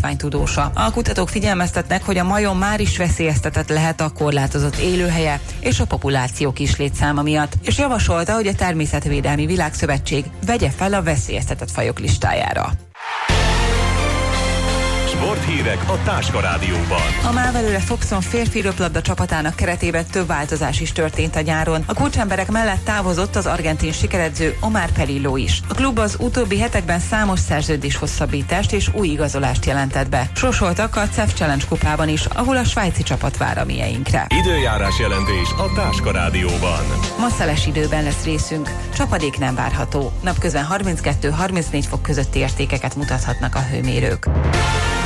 ásványtudósa. A kutatók figyelmeztetnek, hogy a majom már is veszélyeztetett lehet a korlátozott élőhelye és a populáció kis létszáma miatt, és javasolta, hogy a Természetvédelmi Világszövetség vegye fel a veszélyeztetett fajok listájára. Sporthírek a Táska Rádióban. A Mávelőre Foxon férfi röplabda csapatának keretében több változás is történt a nyáron. A kulcsemberek mellett távozott az argentin sikeredző Omar Perillo is. A klub az utóbbi hetekben számos szerződés hosszabbítást és új igazolást jelentett be. Sorsoltak a CEF Challenge kupában is, ahol a svájci csapat vár a mieinkre. Időjárás jelentés a Táska Rádióban. Ma szeles időben lesz részünk, csapadék nem várható. Napközben 32-34 fok közötti értékeket mutathatnak a hőmérők.